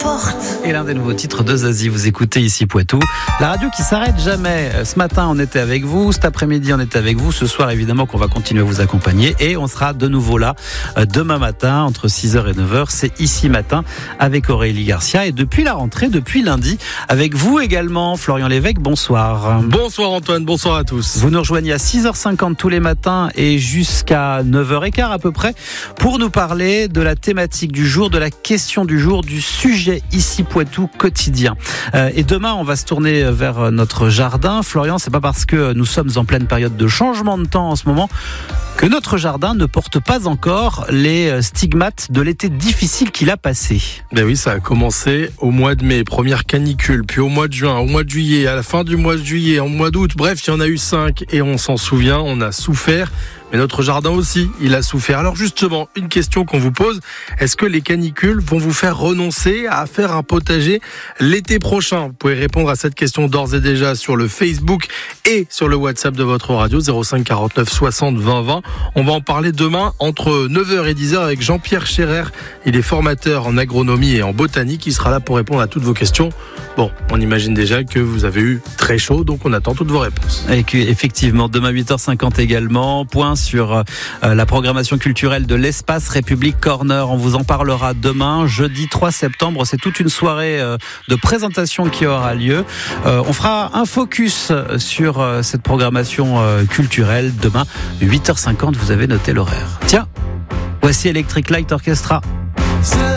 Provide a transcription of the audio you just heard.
porte. Et l'un des nouveaux titres de Zazie, vous écoutez ici Poitou. La radio qui s'arrête jamais. Ce matin, on était avec vous. Cet après-midi, on était avec vous. Ce soir, évidemment, qu'on va continuer à vous accompagner. Et on sera de nouveau là demain matin, entre 6h et 9h. C'est ici matin avec Aurélie Garcia. Et depuis la rentrée, depuis lundi, avec vous également, Florian Lévesque. Bonsoir. Bonsoir Antoine, bonsoir à tous. Vous nous rejoignez à 6h50 tous les matins et jusqu'à 9h15 à peu près pour nous parler de la thématique du jour, de la question du jour, du sujet ici Poitou quotidien. Et demain, on va se tourner vers notre jardin. Florian, c'est pas parce que nous sommes en pleine période de changement de temps en ce moment que notre jardin ne porte pas encore les stigmates de l'été difficile qu'il a passé. Ben oui, ça a commencé au mois de mai, première canicule, puis au mois de juin, au mois de juillet, à la fin du mois de juillet, au mois d'août. Bref, il y en a eu 5 et on s'en souvient, on a souffert. Mais notre jardin aussi, il a souffert. Alors justement, une question qu'on vous pose, est-ce que les canicules vont vous faire renoncer à faire un potager l'été prochain? Vous pouvez répondre à cette question d'ores et déjà sur le Facebook et sur le WhatsApp de votre radio 05 49 60 20 20. On va en parler demain entre 9h et 10h avec Jean-Pierre Scherer. Il est formateur en agronomie et en botanique. Il sera là pour répondre à toutes vos questions. Bon, on imagine déjà que vous avez eu très chaud, donc on attend toutes vos réponses. Et effectivement, demain 8h50 également, point sur la programmation culturelle de l'Espace République Corner. On vous en parlera demain, jeudi 3 septembre. C'est toute une soirée de présentation qui aura lieu. On fera un focus sur cette programmation culturelle demain, 8h50. Vous avez noté l'horaire. Tiens, voici Electric Light Orchestra.